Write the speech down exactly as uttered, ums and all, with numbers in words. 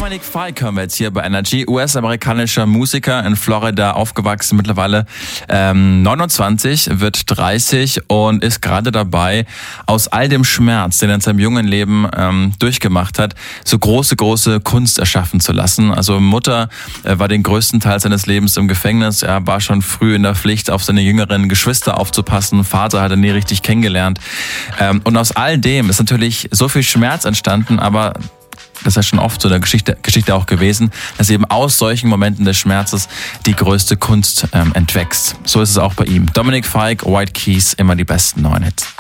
Dominic Fike hören wir jetzt hier bei Energy. U S-amerikanischer Musiker, in Florida aufgewachsen, mittlerweile ähm, neunundzwanzig, wird dreißig und ist gerade dabei, aus all dem Schmerz, den er in seinem jungen Leben ähm, durchgemacht hat, so große, große Kunst erschaffen zu lassen. Also Mutter äh, war den größten Teil seines Lebens im Gefängnis. Er war schon früh in der Pflicht, auf seine jüngeren Geschwister aufzupassen. Vater hat er nie richtig kennengelernt. Ähm, und aus all dem ist natürlich so viel Schmerz entstanden, aber das ist ja schon oft so in der Geschichte, Geschichte auch gewesen, dass eben aus solchen Momenten des Schmerzes die größte Kunst ähm, entwächst. So ist es auch bei ihm. Dominic Fike, White Keys, immer die besten neuen Hits.